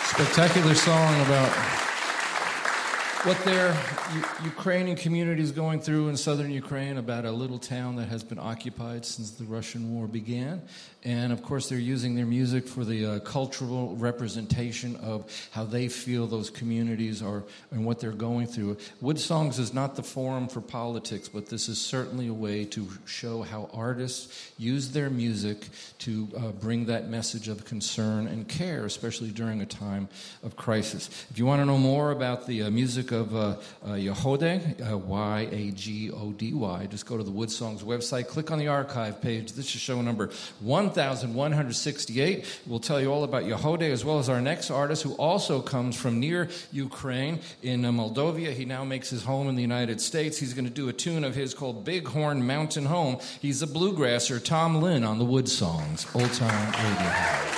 Spectacular song about what their Ukrainian community is going through in southern Ukraine, about a little town that has been occupied since the Russian war began. And, of course, they're using their music for the cultural representation of how they feel those communities are and what they're going through. Wood Songs is not the forum for politics, but this is certainly a way to show how artists use their music to bring that message of concern and care, especially during a time of crisis. If you want to know more about the music of Yahody, Y-A-G-O-D-Y, just go to the Wood Songs website, click on the archive page. This is show number 1168. We'll tell you all about Yahody, as well as our next artist, who also comes from near Ukraine in Moldova. He now makes his home in the United States. He's going to do a tune of his called Bighorn Mountain Home. He's a bluegrasser, Tom Lynn, on the Wood Songs, Old Time Radio.